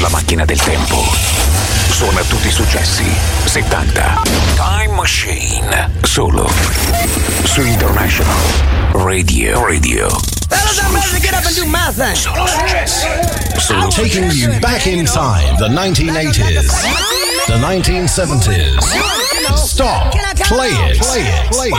sulla macchina del tempo. Suona tutti i successi 70. Time Machine. Solo su International Radio. Fellas, I'm ready to get up and do my thing. Solo successi. Solo Taking you back in time, the 1980s, the 1970s. Stop. Play it.